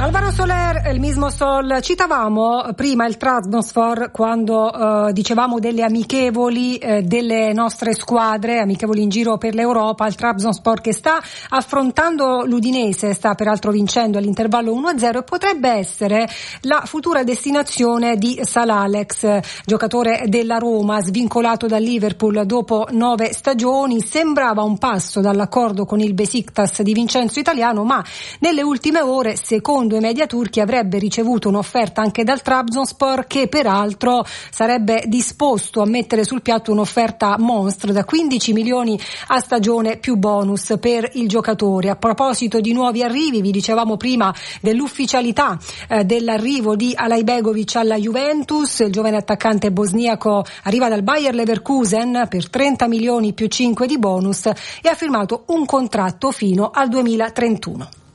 Álvaro Soler, El mismo sol. Citavamo prima il Trabzonspor quando dicevamo delle amichevoli delle nostre squadre, amichevoli in giro per l'Europa. Il Trabzonspor che sta affrontando l'Udinese, sta peraltro vincendo all'intervallo 1-0 e potrebbe essere la futura destinazione di Salah Alex, giocatore della Roma, svincolato dal Liverpool dopo 9 stagioni. Sembrava un passo dall'accordo con il Besiktas di Vincenzo Italiano, ma nelle ultime ore, secondo i media turchi, avrebbe ricevuto un'offerta anche dal Trabzonspor, che peraltro sarebbe disposto a mettere sul piatto un'offerta monstre da 15 milioni a stagione più bonus per il giocatore. A proposito di nuovi arrivi, vi dicevamo prima dell'ufficialità dell'arrivo di Alajbegovic alla Juventus. Il giovane attaccante bosniaco arriva dal Bayer Leverkusen per 30 milioni più 5 di bonus e ha firmato un contratto fino al 2031.